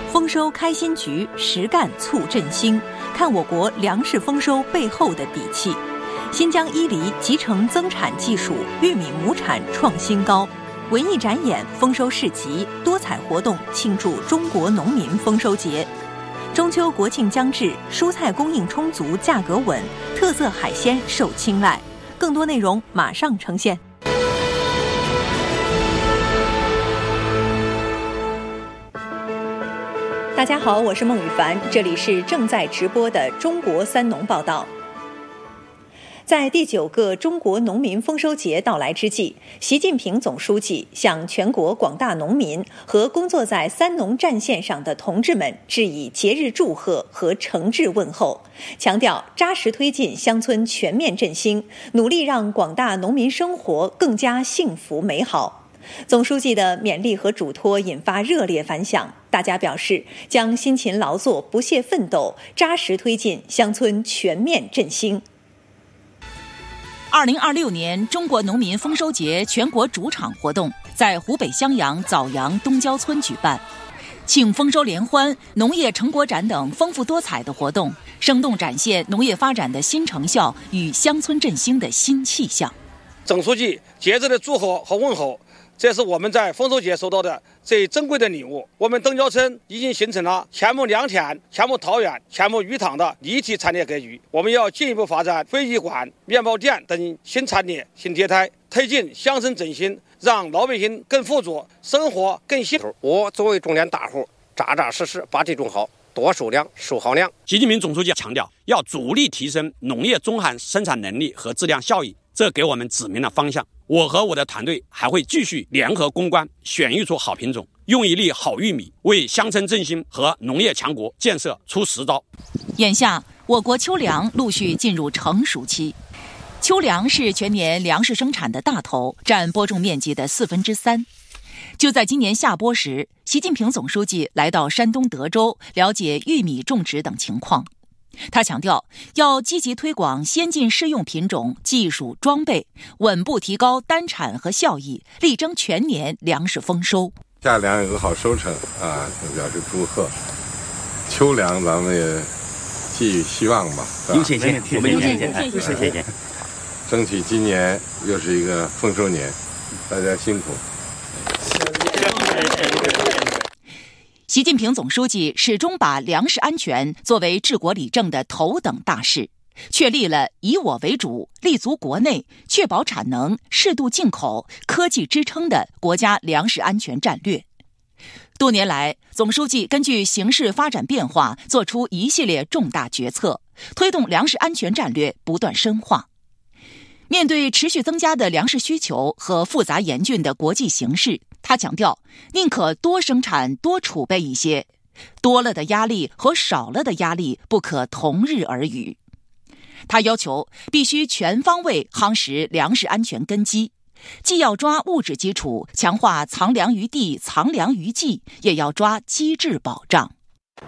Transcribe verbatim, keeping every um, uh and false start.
丰收开新局，实干促振兴，看我国粮食丰收背后的底气。新疆伊犁集成增产技术，玉米亩产创新高。文艺展演、丰收市集、多彩活动庆祝中国农民丰收节。中秋国庆将至，蔬菜供应充足，价格稳，特色海鲜受青睐。更多内容马上呈现。大家好，我是孟羽凡，这里是正在直播的中国三农报道。在第九个中国农民丰收节到来之际，习近平总书记向全国广大农民和工作在三农战线上的同志们致以节日祝贺和诚挚问候，强调扎实推进乡村全面振兴，努力让广大农民生活更加幸福美好。总书记的勉励和嘱托引发热烈反响，大家表示将辛勤劳作、不懈奋斗，扎实推进乡村全面振兴。 二零二六年中国农民丰收节全国主场活动在湖北襄阳枣阳东郊村举办，庆丰收联欢、农业成果展等丰富多彩的活动，生动展现农业发展的新成效与乡村振兴的新气象。 总书记节日的祝贺和问候，这是我们在丰收节收到的最珍贵的礼物。我们东郊村已经形成了全亩良田、全亩桃园、全亩鱼塘的立体产业格局。我们要进一步发展非遗馆、面包店等新产业、新业态，推进乡村振兴，让老百姓更富足，生活更幸福。 我作为重点大户，扎扎实实把地种好，多收粮，收好粮。 习近平总书记强调，要主力提升农业综合生产能力和质量效益，这给我们指明了方向。我和我的团队还会继续联合攻关，选育出好品种，用一粒好玉米为乡村振兴和农业强国建设出实招。 眼下，我国秋粮陆续进入成熟期。秋粮是全年粮食生产的大头，占播种面积的四分之三。就在今年夏播时，习近平总书记来到山东德州，了解玉米种植等情况。他强调，要积极推广先进适用品种、技术、装备，稳步提高单产和效益，力争全年粮食丰收。 夏粮有个好收成啊，表示祝贺。秋粮咱们也寄予希望吧， 有谢谢，我们有谢谢，有谢谢。 争取今年又是一个丰收年，大家辛苦。 习近平总书记始终把粮食安全作为治国理政的头等大事，确立了以我为主、立足国内、确保产能、适度进口、科技支撑的国家粮食安全战略。多年来，总书记根据形势发展变化，做出一系列重大决策，推动粮食安全战略不断深化。面对持续增加的粮食需求和复杂严峻的国际形势，他强调，宁可多生产多储备一些，多了的压力和少了的压力不可同日而语。他要求必须全方位夯实粮食安全根基，既要抓物质基础，强化藏粮于地、藏粮于技，也要抓机制保障。